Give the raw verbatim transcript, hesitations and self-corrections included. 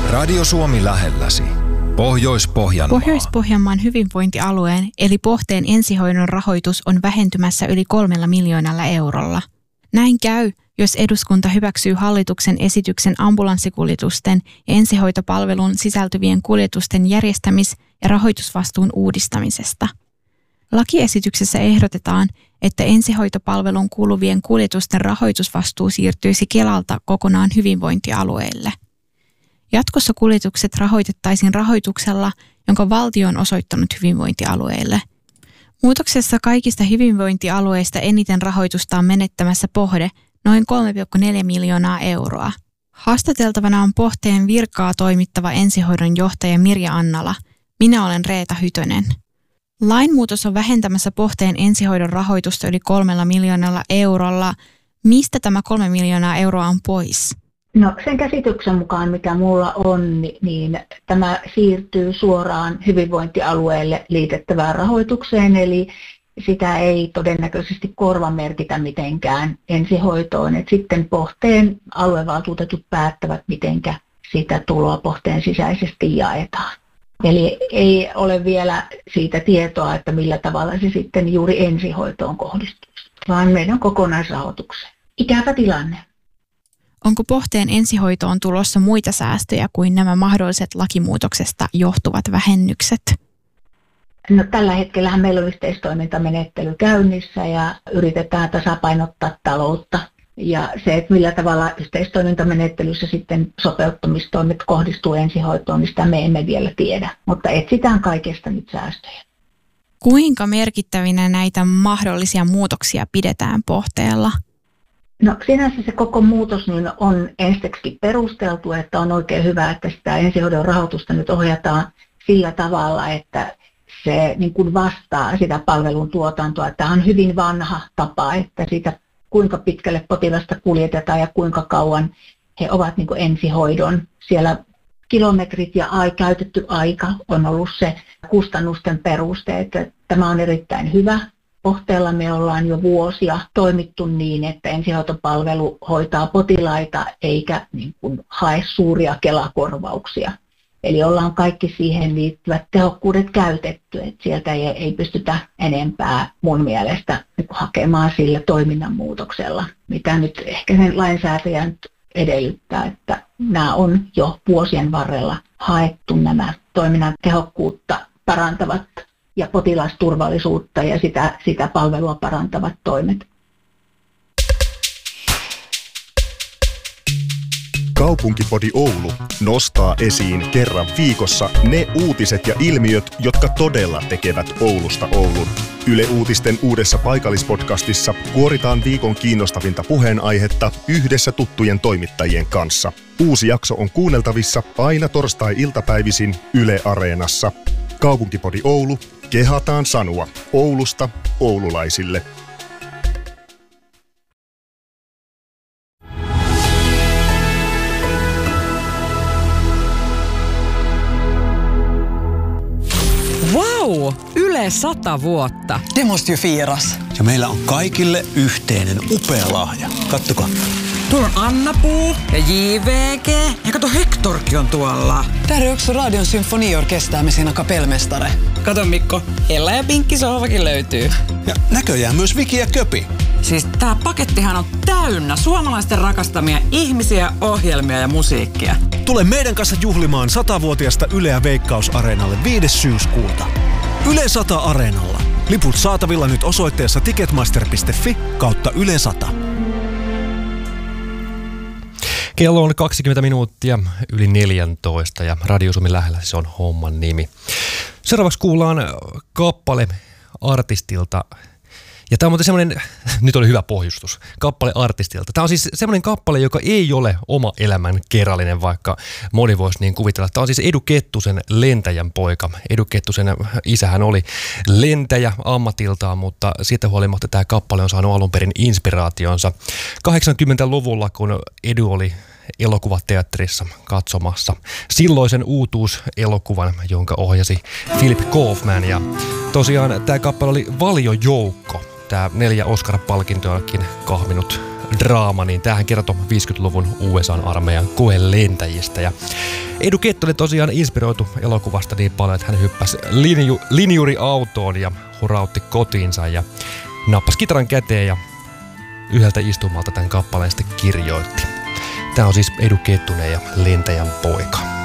Radio Suomi lähelläsi. Pohjois-Pohjanmaa. Pohjois-Pohjanmaan hyvinvointialueen eli Pohteen ensihoidon rahoitus on vähentymässä yli kolmella miljoonalla eurolla. Näin käy, jos eduskunta hyväksyy hallituksen esityksen ambulanssikuljetusten ja ensihoitopalveluun sisältyvien kuljetusten järjestämis- ja rahoitusvastuun uudistamisesta. Lakiesityksessä ehdotetaan, että ensihoitopalveluun kuuluvien kuljetusten rahoitusvastuu siirtyisi Kelalta kokonaan hyvinvointialueelle. Jatkossa kuljetukset rahoitettaisiin rahoituksella, jonka valtio on osoittanut hyvinvointialueille. Muutoksessa kaikista hyvinvointialueista eniten rahoitusta on menettämässä Pohde, noin kolme pilkku neljä miljoonaa euroa. Haastateltavana on Pohteen virkaa toimittava ensihoidon johtaja Mirja Annala. Minä olen Reeta Hytönen. Lainmuutos on vähentämässä Pohteen ensihoidon rahoitusta yli kolmella miljoonalla eurolla. Mistä tämä kolme miljoonaa euroa on pois? No sen käsityksen mukaan, mikä mulla on, niin tämä siirtyy suoraan hyvinvointialueelle liitettävään rahoitukseen, eli sitä ei todennäköisesti korvamerkitä mitenkään ensihoitoon. Et sitten Pohteen aluevaltuutetut päättävät, mitenkä sitä tuloa Pohteen sisäisesti jaetaan. Eli ei ole vielä siitä tietoa, että millä tavalla se sitten juuri ensihoitoon kohdistuu, vaan meidän kokonaisrahoitukseen. Ikävä tilanne. Onko Pohteen ensihoitoon tulossa muita säästöjä kuin nämä mahdolliset lakimuutoksesta johtuvat vähennykset? No, tällä hetkellä meillä on yhteistoimintamenettely käynnissä ja yritetään tasapainottaa taloutta. Ja se, että millä tavalla yhteistoimintamenettelyssä sitten sopeuttamistoimet kohdistuu ensihoitoon, niin sitä me emme vielä tiedä. Mutta etsitään kaikesta nyt säästöjä. Kuinka merkittävinä näitä mahdollisia muutoksia pidetään Pohteella? No sinänsä se koko muutos niin on ensiksi perusteltu, että on oikein hyvä, että sitä ensihoidon rahoitusta nyt ohjataan sillä tavalla, että se niin kuin vastaa sitä palvelun tuotantoa. Tämä on hyvin vanha tapa, että siitä kuinka pitkälle potilasta kuljetetaan ja kuinka kauan he ovat niin kuin ensihoidon. Siellä kilometrit ja ai, käytetty aika on ollut se kustannusten peruste, että tämä on erittäin hyvä. Pohteella me ollaan jo vuosia toimittu niin, että ensihoitopalvelu hoitaa potilaita eikä niin kuin hae suuria Kela-korvauksia. Eli ollaan kaikki siihen liittyvät tehokkuudet käytetty, että sieltä ei, ei pystytä enempää mun mielestä niin kuin hakemaan sillä toiminnan muutoksella, mitä nyt ehkä sen lainsäätäjä nyt edellyttää, että nämä on jo vuosien varrella haettu nämä toiminnan tehokkuutta parantavat ja potilasturvallisuutta ja sitä, sitä palvelua parantavat toimet. Kaupunkipodi Oulu nostaa esiin kerran viikossa ne uutiset ja ilmiöt, jotka todella tekevät Oulusta Oulun. Yle Uutisten uudessa paikallispodcastissa kuoritaan viikon kiinnostavinta puheenaihetta yhdessä tuttujen toimittajien kanssa. Uusi jakso on kuunneltavissa aina torstai-iltapäivisin Yle Areenassa. Kaupunkipodi Oulu, kehataan sanoa Oulusta oululaisille. Vau! Yle sata vuotta. Demosti jo fiiras. Ja meillä on kaikille yhteinen upea lahja. Kattokaa. Tuolla on Anna-Puu ja J V G. Ja kato, Hektorkin on tuolla. Täällä on yksi Radion symfoniorkestäämme siinä kapelmestare. Kato Mikko, Ella ja Pinkki sohvakin löytyy. Ja näköjään myös Viki ja Köpi. Siis tää pakettihan on täynnä suomalaisten rakastamia ihmisiä, ohjelmia ja musiikkia. Tule meidän kanssa juhlimaan satavuotiaasta Yleä Veikkaus-areenalle viides syyskuuta. Yle sata Areenalla. Liput saatavilla nyt osoitteessa ticketmaster piste fi kautta Yle sata. Kello on kaksikymmentä minuuttia yli neljätoista ja Radio Suomi lähellä se on homman nimi. Seuraavaksi kuullaan kappale artistilta. Ja tämä on muuten semmoinen, nyt oli hyvä pohjustus, kappale artistilta. Tämä on siis semmoinen kappale, joka ei ole oma elämän kerrallinen, vaikka moni voisi niin kuvitella. Tämä on siis Edu Kettusen lentäjän poika. Edu Kettusen isähän oli lentäjä ammatiltaan, mutta siitä huolimatta tämä kappale on saanut alun perin inspiraationsa kahdeksankymmentäluvulla, kun Edu oli elokuvateatterissa katsomassa silloisen uutuuselokuvan, jonka ohjasi Philip Kaufman. Ja tosiaan tämä kappale oli valiojoukko. Tämä neljä Oscar-palkintoakin kahminut draama, niin tämähän kertoo viisikymmentäluvun U S A-armeijan koelentäjistä. Ja Edu Kettunen tosiaan inspiroitu elokuvasta niin paljon, että hän hyppäsi linju, linjuriautoon ja hurautti kotiinsa ja nappasi kitaran käteen ja yhdeltä istumalta tämän kappaleen sitten kirjoitti. Tämä on siis Edu Kettunen ja Lentäjän poika.